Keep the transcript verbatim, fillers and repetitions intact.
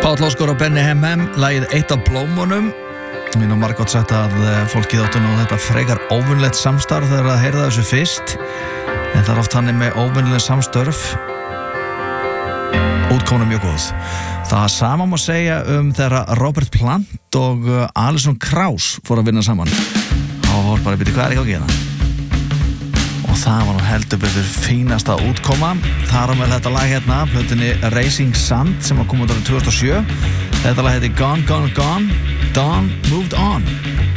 Páll Óskar og Benny M M, lagið Eitt af blómunum. Mér er margótt sagt að fólkið áttu nú þetta frekar óvinnlegt samstarf þegar að heyra þessu fyrst. En það er oft hannig með óvinnleg samstörf. Útkoman mjög góð. Það sama má segja um þegar Robert Plant og Alison Krauss fóru að vinna saman. Þá var bara að byrja hvað er ekki á geða. Og það var nú heldur betur fínasta útkoma. Þar á með þetta lag hérna, plötunni Racing Sand sem var komið árið tvö þúsund og sjö. Þetta lag heiti Gone, Gone, Gone, Dawn Moved On.